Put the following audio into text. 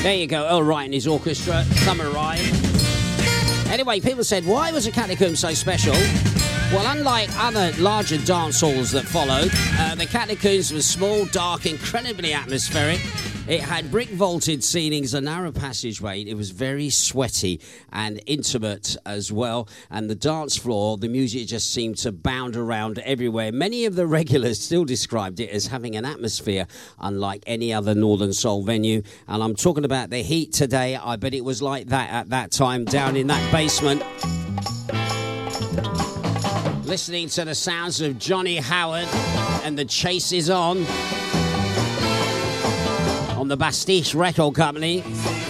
There you go, Earl Wright and his orchestra, Summer Ride. Anyway, people said, why was the Catacomb so special? Well, unlike other larger dance halls that followed, the Catacombs was small, dark, incredibly atmospheric. It had brick-vaulted ceilings, a narrow passageway. It was very sweaty and intimate as well. And the dance floor, the music just seemed to bound around everywhere. Many of the regulars still described it as having an atmosphere unlike any other Northern Soul venue. And I'm talking about the Heat today. I bet it was like that at that time, down in that basement. Listening to the sounds of Johnny Howard and The Chase Is On the Bastiche Record Company.